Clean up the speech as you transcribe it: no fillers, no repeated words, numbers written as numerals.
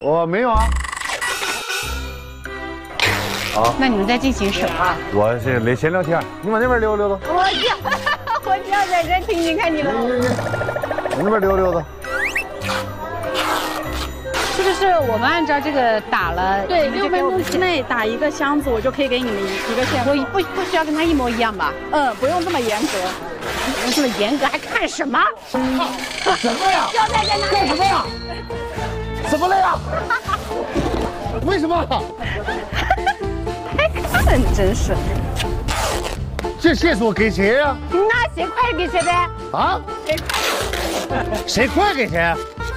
我没有啊。好， 那你们在进行什么？ 我是闲聊天，你往那边溜溜达。 我就要在这听听看你们。 往那边溜溜达。 是不是我们按照这个打了？ 对，6分钟之内打一个箱子，我就可以给你们一个线索。 我不需要跟他一模一样吧？ 不用这么严格。 不用这么严格，还看什么？ 什么呀？ 胶带在哪里？ 干什么呀？怎么了呀？为什么？ 太看了，真是。 这线索给谁呀？ 那谁快给谁呗？ 啊？谁快给谁？